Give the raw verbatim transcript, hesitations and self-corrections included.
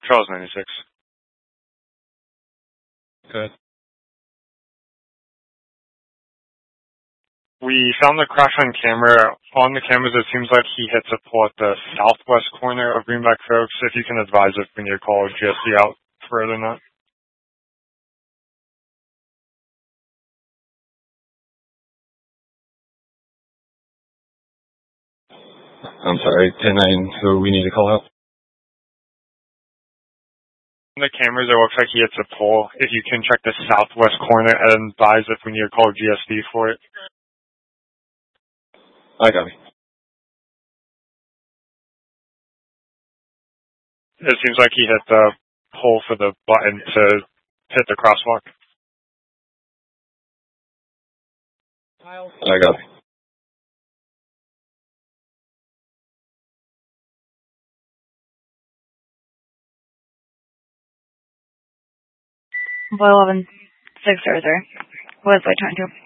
Charles ninety-six. Good. We found the crash on camera. On the cameras, it seems like he hit a pole at the southwest corner of Greenback Oaks. If you can advise if we need to call G S D out further than that. I'm sorry, ten nine, who we need to call out? On the cameras, it looks like he hits a pole. If you can check the southwest corner and advise if we need to call G S D for it. I got it. It seems like he hit the hole for the button to hit the crosswalk. I got it. Boy eleven six zero zero. What is I trying to?